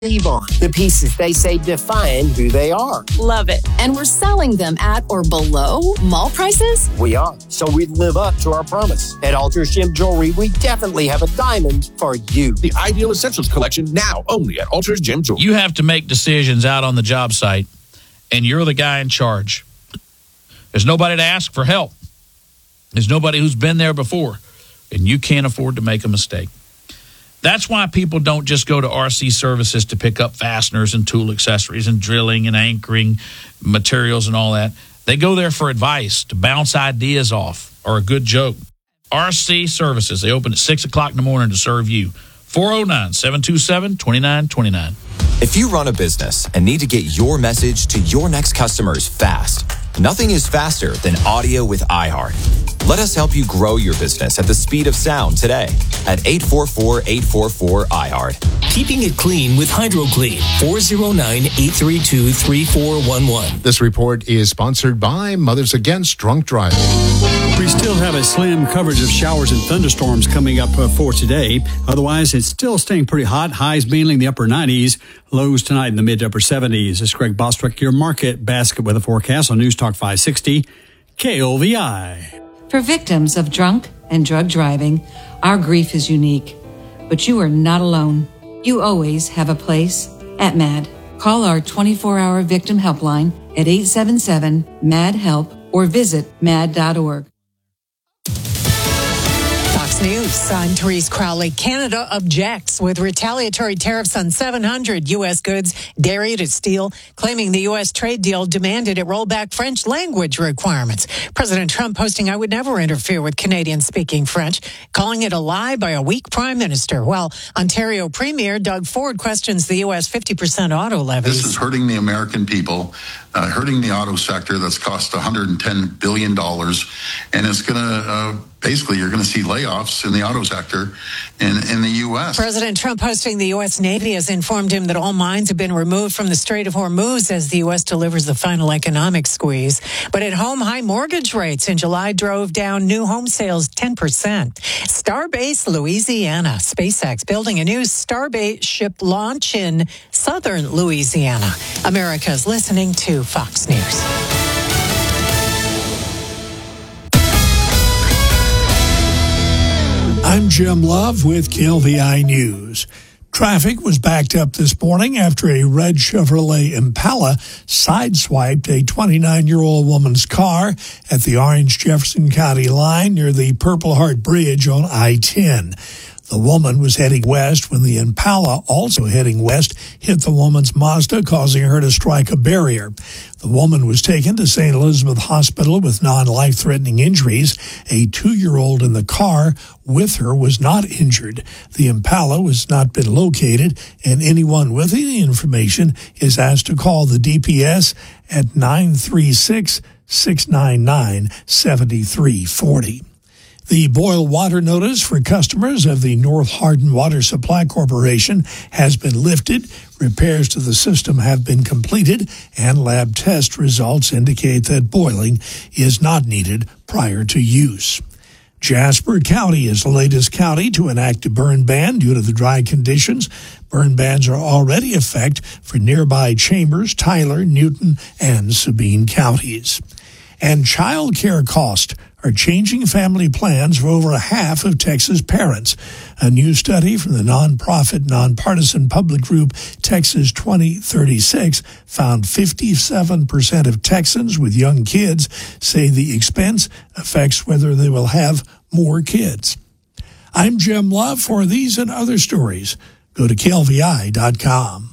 Avon, the pieces they say define who they are. Love it. And we're selling them at or below mall prices? We are, so we live up to our promise. At Altar's Gem Jewelry, we definitely have a diamond for you. The Ideal Essentials Collection, now only at Altar's Gem Jewelry. You have to make decisions out on the job site, and you're the guy in charge. There's nobody to ask for help. There's nobody who's been there before, and you can't afford to make a mistake. That's why people don't just go to RC Services to pick up fasteners and tool accessories and drilling and anchoring materials and all that. They go there for advice, to bounce ideas off, or a good joke. RC Services, they open at 6 o'clock in the morning to serve you. 409-727-2929. If you run a business and need to get your message to your next customers fast, nothing is faster than audio with iHeart. Let us help you grow your business at the speed of sound today at 844-844-iHeart. Keeping it clean with HydroClean. 409-832-3411. This report is sponsored by Mothers Against Drunk Driving. We still have a slim coverage of showers and thunderstorms coming up for today. Otherwise, it's still staying pretty hot. Highs mainly in the upper 90s. Lows tonight in the mid to upper 70s. This is Greg Bostwick, your market basket weather forecast on News Talk 560 KOVI. For victims of drunk and drug driving, our grief is unique. But you are not alone. You always have a place at MAD. Call our 24-hour victim helpline at 877-MAD-HELP or visit mad.org. Fox News, I'm Therese Crowley. Canada objects with retaliatory tariffs on 700 U.S. goods, dairy to steel, claiming the U.S. trade deal demanded it roll back French language requirements. President Trump posting, "I would never interfere with Canadians speaking French," calling it a lie by a weak prime minister. While Ontario Premier Doug Ford questions the U.S. 50% auto levies. This is hurting the American people, hurting the auto sector that's cost $110 billion, and it's going to basically, you're going to see layoffs in the auto sector in the U.S. President Trump posting the U.S. Navy has informed him that all mines have been removed from the Strait of Hormuz as the U.S. delivers the final economic squeeze. But at home, high mortgage rates in July drove down new home sales 10%. Starbase, Louisiana. SpaceX building a new Starbase ship launch in southern Louisiana. America's listening to Fox News. I'm Jim Love with KLVI News. Traffic was backed up this morning after a red Chevrolet Impala sideswiped a 29-year-old woman's car at the Orange-Jefferson County line near the Purple Heart Bridge on I-10. The woman was heading west when the Impala, also heading west, hit the woman's Mazda, causing her to strike a barrier. The woman was taken to St. Elizabeth Hospital with non-life-threatening injuries. A 2-year-old in the car with her was not injured. The Impala has not been located, and anyone with any information is asked to call the DPS at 936-699-7340. The boil water notice for customers of the North Hardin Water Supply Corporation has been lifted. Repairs to the system have been completed, and lab test results indicate that boiling is not needed prior to use. Jasper County is the latest county to enact a burn ban due to the dry conditions. Burn bans are already in effect for nearby Chambers, Tyler, Newton, and Sabine counties. And child care costs are changing family plans for over half of Texas parents. A new study from the nonprofit, nonpartisan public group Texas 2036 found 57% of Texans with young kids say the expense affects whether they will have more kids. I'm Jim Love. For these and other stories, go to KLVI.com.